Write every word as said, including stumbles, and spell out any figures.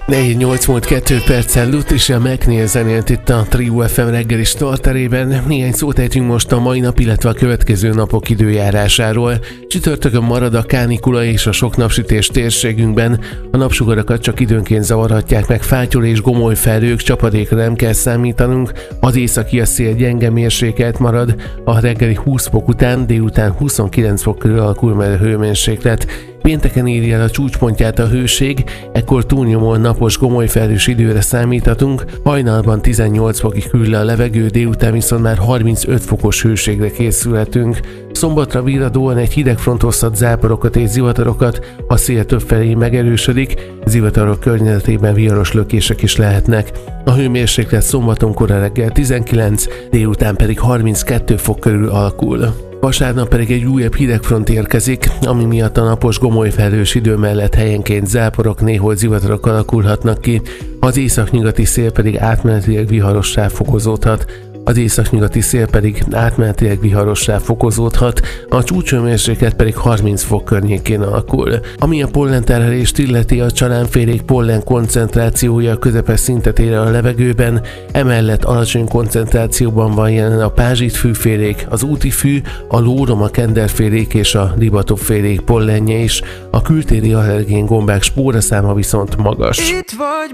negyvennyolc múlt kettő perccel Lut és a McNeil zenélt itt a Trio ef em reggeli starterében. Néhány szót ejtünk most a mai nap, illetve a következő napok időjárásáról. Csütörtökön marad a kánikula és a sok napsütés térségünkben. A napsugarakat csak időnként zavarhatják meg fátyol és gomoly felhők, csapadékra nem kell számítanunk. Az északi a szél gyenge mérsékelt marad, a reggeli húsz fok után délután huszonkilenc fok körül alakul meg a hőmérséklet. Pénteken éri el a csúcspontját a hőség, ekkor túlnyomóan napos, gomoly felhős időre számíthatunk, hajnalban tizennyolc fokig hűl le a levegő, délután viszont már harmincöt fokos hőségre készülhetünk. Szombatra virradóan egy hidegfront hozhat záporokat és zivatarokat, a szél többfelé megerősödik, zivatarok környezetében viharos lökések is lehetnek. A hőmérséklet szombaton kora reggel tizenkilenc, délután pedig harminckettő fok körül alakul. Vasárnap pedig egy újabb hidegfront érkezik, ami miatt a napos, gomoly felhős idő mellett helyenként záporok, néhol zivatarok alakulhatnak ki, az északnyugati szél pedig átmenetileg viharossá fokozódhat. Az északnyugati szél pedig átmenetileg viharossá fokozódhat, a csúcshőmérséklet pedig harminc fok környékén alakul. Ami a pollenterhelést illeti, a csalánfélék pollen koncentrációja közepes szintet ér a levegőben, emellett alacsony koncentrációban van jelen a pázsitfűfélék, az útifű, a lóroma kenderfélék és a ribatopfélék pollenje is, a kültéri allergén gombák spóraszáma viszont magas. Itt vagy